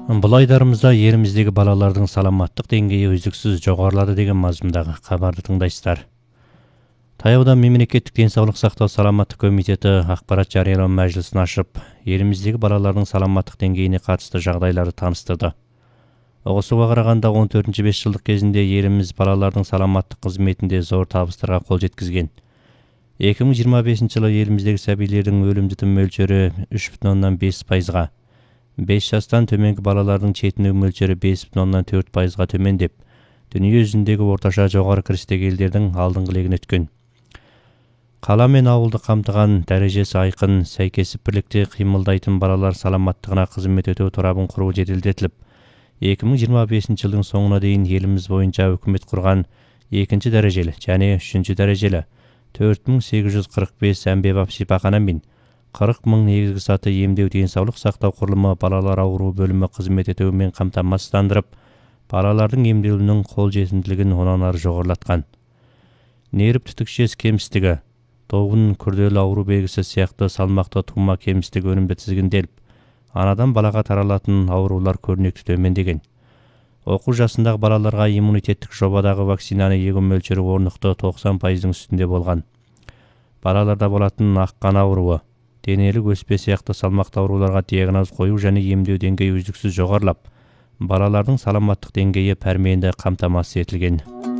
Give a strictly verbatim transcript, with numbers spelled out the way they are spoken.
Бұл айдарымызда еліміздегі балалардың саламаттық деңгейі үздіксіз жоғарылады деген мазмұндағы хабарды тыңдайсыздар. Таяуда мемлекеттік денсаулық сақтау саламаттық комитеті ақпарат жариялау мәжілісін ашып, еліміздегі балалардың саламаттық деңгейіне қатысты жағдайларды таныстырды. Оғысуға қарағанда он төртінші бес жылдық кезінде еліміз балалардың саламаттық қызметінде зор табыстарға қол жеткізген. екі мың жиырма бесінші жылы еліміздегі сәбилердің өлім жітім мөлшері үш бүтін оннан бес пайызға, бес жастан төменгі балалардың шетінеу мөлшері бес бүтін оннан төрт пайызға төмендеп, дүние жүзіндегі орташа жоғары кірістегі елдердің алдыңғы легін өткен. Қала мен ауылды қамтыған, дәрежесі айқын, сәйкесіп бірлікте қимылдайтын балалар саламаттығына қызмет ету торабын құру жеделдетіліп, екі мың жиырма бесінші жылдың соңына дейін еліміз бойынша үкімет құрған екінші дәрежелі және үшінші дәрежелі төрт мың сегіз жүз қырық бес әмбебап шипахана мен қырық мың негізгі саты емдеу денсаулық сақтау құрылымы балалар ауруы бөлімі қызмет етуімен қамтамасыздандырып, балалардың емделуінің қол жетімділігін онан ары жоғарылатқан. Нерв түтікшесі кемістігі, тобын күрделі ауру белгісі сияқты салмақты тума кемістігі өнімді тізгінделіп, анадан балаға таралатын аурулар көрнекті төмендеген. Оқу жасындағы балаларға иммунитеттік жобадағы вакцинаны егу мөлшері орнықты тоқсан пайыздың үстінде болған. Балаларда болатын ақ қан ауруы, денелік өспе сияқты салмақты ауруларға диагноз қою және емдеу деңгейі үздіксіз жоғарылап, балалардың саламаттық деңгейі пәрменді қамтамасыз етілген.